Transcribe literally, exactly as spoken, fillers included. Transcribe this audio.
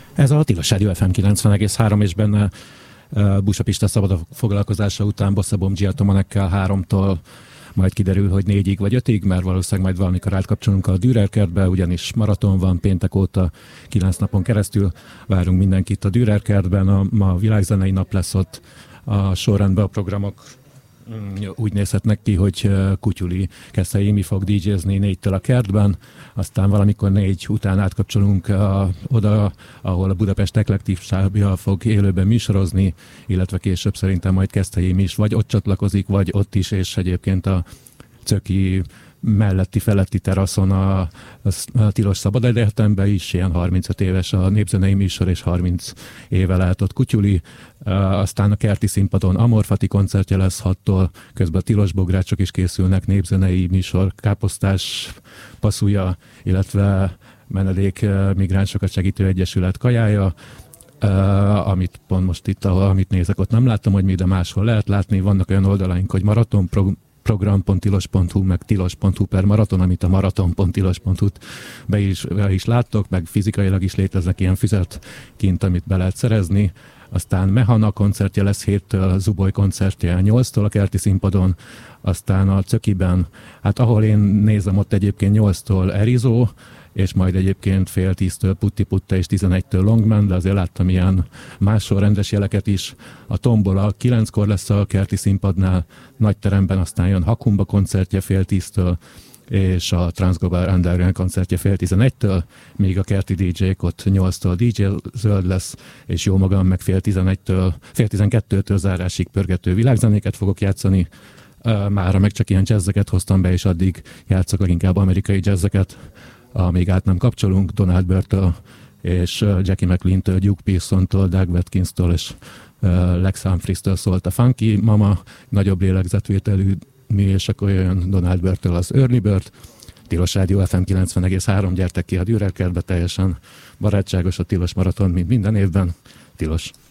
Ez a Tilos Rádió ef em kilencven egész három, és benne uh, Busa Pista szabad foglalkozása után Bossa Bom Giacomonekkel háromtól majd kiderül, hogy négyig vagy ötig, mert valószínűleg majd valamikor átkapcsolunk a Dürer kertbe, ugyanis maraton van péntek óta kilenc napon keresztül. Várunk mindenkit a Dürer kertben, a, ma világzenei nap lesz ott, a sorrendben a programok úgy nézhetnek ki, hogy Kutyuli Keszthely Imi fog dé jézni négytől a kertben, aztán valamikor négy után átkapcsolunk a, oda, ahol a Budapest Eklektív Stábja fog élőben műsorozni, illetve később szerintem majd Keszthely Imi is vagy ott csatlakozik, vagy ott is, és egyébként a Cöki melletti feletti teraszon a, a Tilos Szabad Egyetemben is, ilyen harmincöt éves a népzenei műsor, és harminc éve lehet ott Kutyuli. Aztán a kerti színpadon Amorfati koncertje lesz hattól, közben a Tilos Bográcsok is készülnek, népzenei műsor, Káposztás passzúja, illetve menedék migránsokat segítő egyesület kajája, Uh, amit pont most itt, ahol, amit nézek, ott nem láttam, hogy mi, de máshol lehet látni. Vannak olyan oldalaink, hogy maraton program pont tilos pont hu, meg tilos pont hu per maraton, amit a maraton pont tilos pont hu-t be is, be is láttok, meg fizikailag is léteznek ilyen füzet kint, amit be lehet szerezni. Aztán Mehana koncertje lesz héttől, Zuboly koncertje nyolctól a kerti színpadon, aztán a Cökiben, hát ahol én nézem, ott egyébként nyolctól Erizó, és majd egyébként fél tíztől Putti Putta és tizenegytől Longman, de azért láttam ilyen máshol rendes jeleket is. A Tombola kilenckor lesz a kerti színpadnál, nagy teremben, aztán jön Hakumba koncertje fél tíztől, és a Transglobal Underground koncertje fél tizenegytől, míg a kerti dé jék ott nyolctól dé jé Zöld lesz, és jó magam meg fél tizenegytől, fél tizenkettőtől zárásig pörgető világzenéket fogok játszani. Mára meg csak ilyen jazzeket hoztam be, és addig játszok inkább amerikai jazzeket, amíg át nem kapcsolunk, Donald Byrd-től és Jackie McLean-től, Duke Pearson-tól, Doug Watkins-től és Lex Humphries-től szólt a Funky Mama, nagyobb lélegzetvételű mi, és akkor jön Donald Byrd-től az Early Bird. Tilos Rádió ef em kilencven egész három, gyertek ki a Dürer kertbe, teljesen barátságos a Tilos maraton, mint minden évben. Tilos.